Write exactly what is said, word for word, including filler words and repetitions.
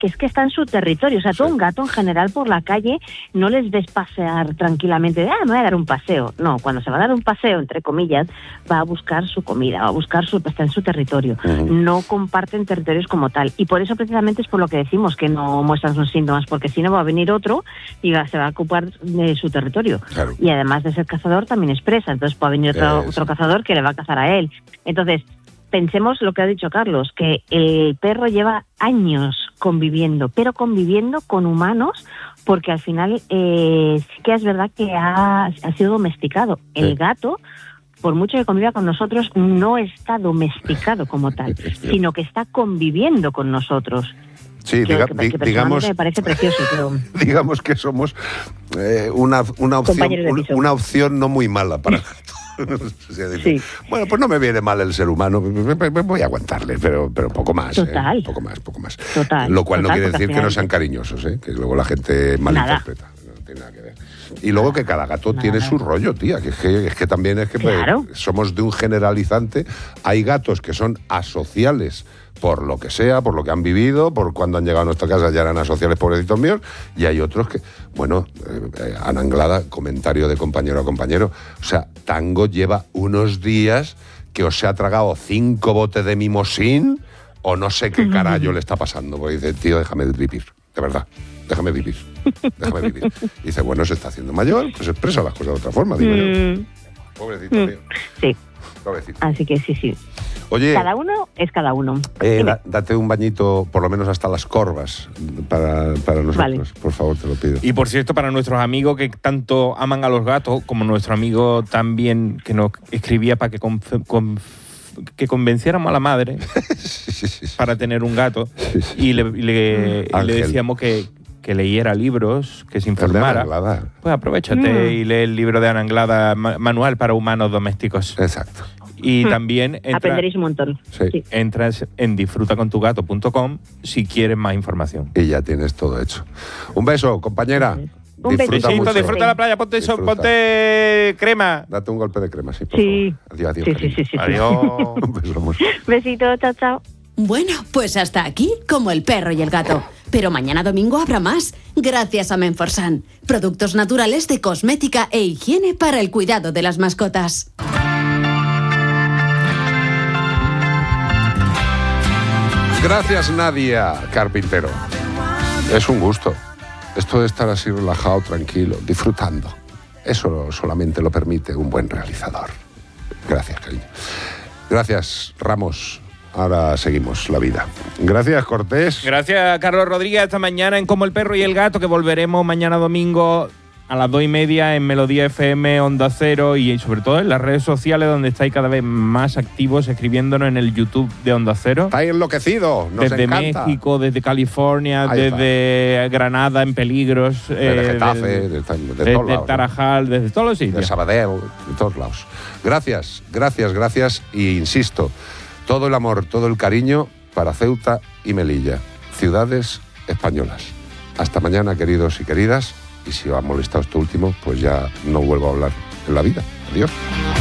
que es que está en su territorio. O sea, sí. Tú un gato en general por la calle no les ves pasear tranquilamente, de, ah, me voy a dar un paseo. No, cuando se va a dar un paseo, entre comillas, va a buscar su comida, va a buscar su, está en su territorio. Uh-huh. No comparten territorios como tal. Y por eso precisamente es por lo que decimos que no muestran sus síntomas, porque si no va a venir otro y va, se va a ocupar de su territorio. Claro. Y además de ser cazador, también es presa. Entonces puede venir otro, otro cazador que le va a cazar a él. Entonces, pensemos lo que ha dicho Carlos, que el perro lleva años conviviendo, pero conviviendo con humanos, porque al final eh, sí que es verdad que ha, ha sido domesticado. El sí. gato, por mucho que conviva con nosotros, no está domesticado como tal, sino que está conviviendo con nosotros. Sí, que, diga, que, que digamos, me parece precioso, pero... digamos que somos eh, una, una, opción, un, una opción no muy mala para el gato. Sí. Bueno, pues no me viene mal el ser humano, voy a aguantarle, pero, pero poco más, total. ¿eh? Poco más, poco más. Total, Lo cual total, no quiere decir que no sean que... cariñosos, ¿eh? Que luego la gente malinterpreta. Nada. No tiene nada que ver. Y luego que cada gato nada, tiene nada. su rollo, tía, que es que, es que también es que claro. pues, somos de un generalizante. Hay gatos que son asociales por lo que sea, por lo que han vivido, por cuando han llegado a nuestra casa ya eran asociales, pobrecitos míos, y hay otros que, bueno, eh, Ana Anglada, comentario de compañero a compañero, o sea, Tango lleva unos días que os se ha tragado cinco botes de mimosín, o no sé qué carajo le está pasando, porque dice, tío, déjame vivir, de verdad, déjame vivir, déjame vivir. Y dice, bueno, se está haciendo mayor, pues expresa las cosas de otra forma, digo mm. yo. Pobrecito mío. Sí. Pobrecito. Así que sí, sí. Oye, cada uno es cada uno. Eh, da, date un bañito, por lo menos hasta las corvas, para, para nosotros. Vale. Por favor, te lo pido. Y por cierto, para nuestros amigos que tanto aman a los gatos, como nuestro amigo también que nos escribía para que, conf- conf- que convenciéramos a la madre sí, sí, sí. para tener un gato, sí, sí. y le, le, y le decíamos que, que leyera libros, que se informara. Pues aprovechate mm. y lee el libro de Ana Anglada, Manual para Humanos Domésticos. Exacto. Y también entra, aprenderéis un montón. Sí. Sí. Entras en disfruta con tu gato punto com si quieres más información. Y ya tienes todo hecho. Un beso, compañera. Sí. Un disfruta besito, mucho. Disfruta la playa, ponte, eso, ponte crema. Date un golpe de crema, sí, por sí. favor. Adiós, adiós, sí, sí, sí, sí, adiós. Un beso, amor. Besito, chao, chao. Bueno, pues hasta aquí, como el perro y el gato. Pero mañana domingo habrá más, gracias a Menforsan. Productos naturales de cosmética e higiene para el cuidado de las mascotas. Gracias, Nadia Carpintero. Es un gusto. Esto de estar así relajado, tranquilo, disfrutando. Eso solamente lo permite un buen realizador. Gracias, cariño. Gracias, Ramos. Ahora seguimos la vida. Gracias, Cortés. Gracias, Carlos Rodríguez. Esta mañana en Como el Perro y el Gato, que volveremos mañana domingo a las dos y media en Melodía F M, Onda Cero y sobre todo en las redes sociales, donde estáis cada vez más activos escribiéndonos en el YouTube de Onda Cero. Estáis enloquecidos, nos desde encanta. México, desde California, Ahí desde está. Granada en peligros, desde eh, Getafe, de, de, de, de desde todos lados, Tarajal, ¿no? Desde todos los sitios. De Sabadell, de todos lados. Gracias, gracias, gracias y insisto, todo el amor, todo el cariño para Ceuta y Melilla, ciudades españolas. Hasta mañana, queridos y queridas. Y si os ha molestado esto último, pues ya no vuelvo a hablar en la vida. Adiós.